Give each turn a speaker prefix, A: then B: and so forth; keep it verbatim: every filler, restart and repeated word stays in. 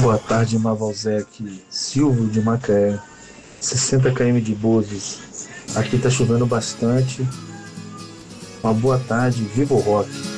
A: Boa tarde, Mavalzec, Silvio de Macaé, sessenta quilômetros de Búzios. Aqui tá chovendo bastante. Uma boa tarde, viva o rock!